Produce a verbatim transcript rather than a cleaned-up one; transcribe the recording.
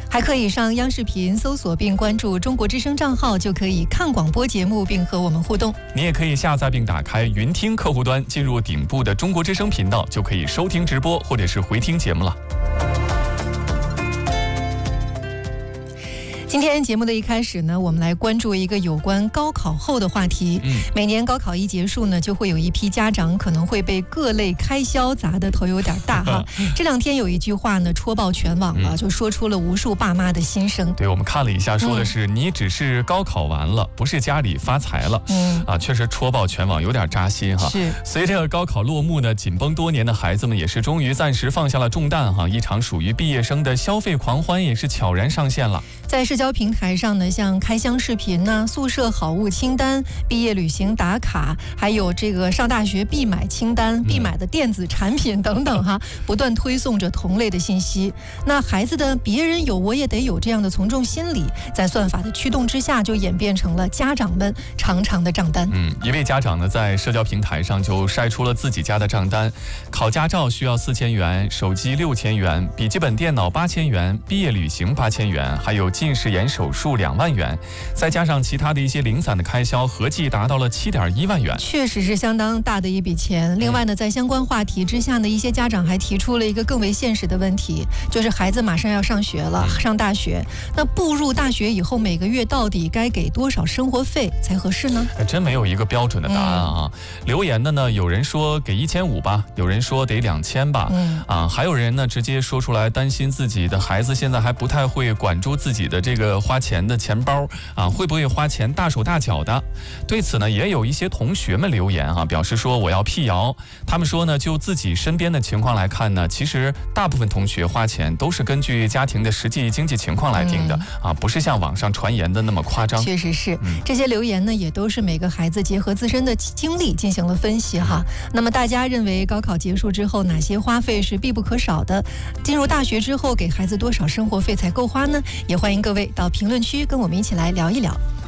还可以上央视频搜索并关注中国之声账号，就可以看广播节目并和我们互动。 你也可以下载并打开云听客户端，进入顶部的中国之声频道，就可以收听直播或者是回听节目了。 今天节目的一开始呢，我们来关注一个有关高考后的话题。嗯，每年高考一结束呢，就会有一批家长可能会被各类开销砸得头有点大哈。这两天有一句话呢，戳爆全网了，嗯、就说出了无数爸妈的心声。 对，我们看了一下，说的是、嗯、你只是高考完了，不是家里发财了。嗯，啊，确实戳爆全网，有点扎心哈。 是。 随着高考落幕呢，紧绷多年的孩子们也是终于暂时放下了重担哈，一场属于毕业生的消费狂欢也是悄然上线了。 在社交平台上呢，像开箱视频呢、宿舍好物清单、毕业旅行打卡，还有这个上大学必买清单、必买的电子产品等等哈，不断推送着同类的信息。那孩子的别人有我也得有这样的从众心理，在算法的驱动之下，就演变成了家长们长长的账单。 嗯，一位家长呢在社交平台上就晒出了自己家的账单：考驾照需要四千元，手机六千元，笔记本电脑八千元，毕业旅行八千元，还有近视眼手术两万元，再加上其他的一些零散的开销，合计达到了七点一万元， 确实是相当大的一笔钱。另外呢，在相关话题之下呢，一些家长还提出了一个更为现实的问题，就是孩子马上要上学了，上大学，那步入大学以后，每个月到底该给多少生活费才合适呢？ 还真没有一个标准的答案啊。嗯、留言的呢，有人说给一千五吧，有人说得两千吧，嗯、啊，还有人呢直接说出来，担心自己的孩子现在还不太会管住自己的这个花钱的钱包啊，会不会花钱大手大脚的？对此呢，也有一些同学们留言啊，表示说我要辟谣。他们说呢，就自己身边的情况来看呢，其实大部分同学花钱都是根据家庭的实际经济情况来定的、嗯、啊，不是像网上传言的那么夸张。 确实是，嗯、这些留言呢，也都是每个孩子结合自身的经历进行了分析哈。嗯、那么大家认为高考结束之后，哪些花费是必不可少的？进入大学之后，给孩子多少生活费才够花呢？也欢迎各位到评论区跟我们一起来聊一聊。